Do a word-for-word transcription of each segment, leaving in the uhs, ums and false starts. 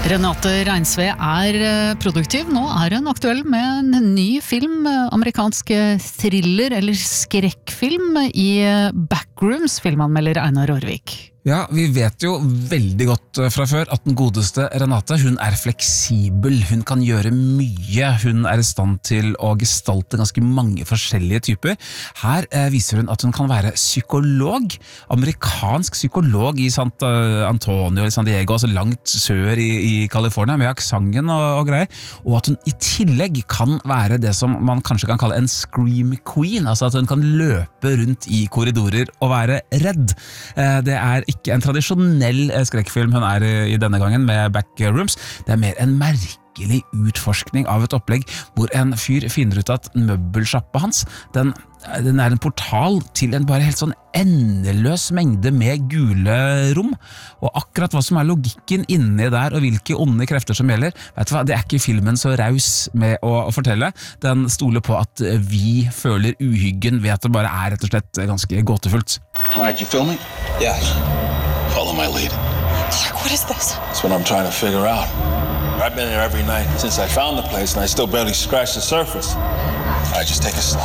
Renate Reinsve er produktiv. Nå er hun aktuell med en ny film, amerikansk thriller eller skrekkfilm i Backrooms, filmanmelder Einar Aarvik. Ja, vi vet jo veldig godt fra før at den godeste Renate, hun er fleksibel, hun kan gjøre mye, hun er i stand til å gestalte ganske mange forskjellige typer. Her eh, viser hun at hun kan være psykolog, amerikansk psykolog i Sant Antonio eller San Diego, altså langt sør i, i California, med aksangen og, og greier, og at hun i tillegg kan være det som man kanskje kan kalle en scream queen, altså at hun kan løpe rundt i korridorer og være redd. Eh, det er ikke ikke en tradisjonell skrekkfilm hun er i denne gangen med Backrooms. Det er mer en merkelig utforskning av et opplegg hvor en fyr finner ut at møbelsjappa hans, den, den er en portal til en bare helt sånn endeløs mengde med gule rom. Og akkurat hva som er logikken inni der og hvilke onde krefter som gjelder, vet du hva, det er ikke filmen så raus med å, å fortelle. Den stoler på at vi føler uhyggen ved at det bare er rett og slett ganske gåtefullt. Alright, you filming? Yes. Follow my lead. Clark, what is this? That's what I'm trying to figure out. I've been here every night since I found the place and I still barely scratched the surface. Alright, just take it slow.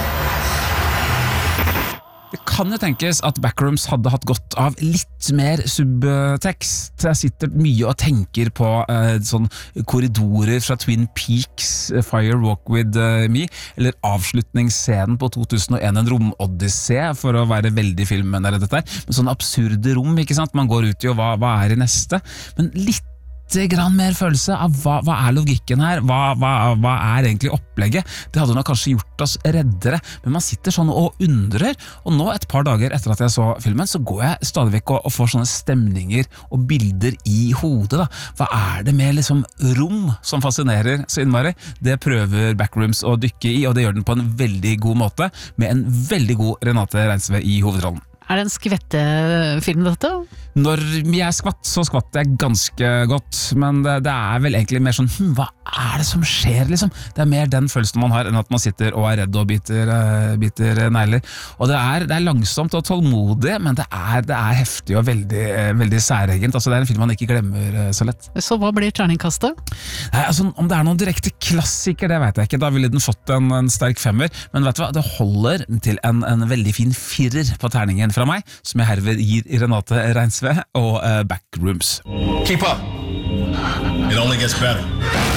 Det kan jo tenkes at Backrooms hadde hatt godt av litt mer subtekst. Jeg sitter mye og tenker på eh, sånn korridorer fra Twin Peaks, Fire Walk With Me, eller avslutningsscenen på to tusen og en, en romodyssé, for å være veldig filmnerd dette her. Men sånne absurde rom, ikke sant? Man går ut i, og hva, hva er i neste? Men litt grann mer følelse av hva, hva er logikken her, hva, hva, hva er egentlig opplegget. Det hadde nok kanskje gjort oss reddere, men man sitter sånn og undrer, og nå et par dager etter at jeg så filmen, så går jeg stadig vekk og, og får sånne stemninger og bilder i hodet. Da. Hva er det med liksom rom som fascinerer så innmari? Det prøver Backrooms å dykke i, og det gjør den på en veldig god måte, med en veldig god Renate Reinsve i hovedrollen. Er det en skvettefilm dette? Når jeg skvatt, så skvatt jeg ganske godt, men det, det er vel egentlig mer sånn, hm, hva er det som skjer liksom? Det er mer den følelsen man har enn at man sitter og er redd og biter, uh, biter negler. Og det er, det er langsomt og tålmodig, men det er, det er heftig og veldig, uh, veldig særegent. Altså, det er en film man ikke glemmer uh, så lett. Så hva blir terningkastet? Nei, altså, om det er noen direkte klassiker, det vet jeg ikke. Da ville den fått en, en sterk femmer, men vet du hva, det holder til en, en veldig fin firer på terningen fra meg, som jeg herved gir Renate Reinsve og uh, Backrooms. Keep up. It only gets better.